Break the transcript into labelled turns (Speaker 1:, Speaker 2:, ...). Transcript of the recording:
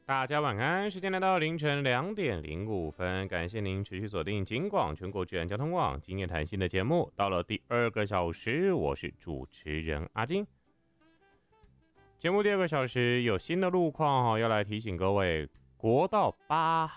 Speaker 1: 大家晚安，时间来到凌晨2:05，感谢您持续锁定警广全国治安交通网今夜谈心的节目，到了第2个小时，我是主持人阿金。节目第2个小时有新的路况要来提醒各位，国道8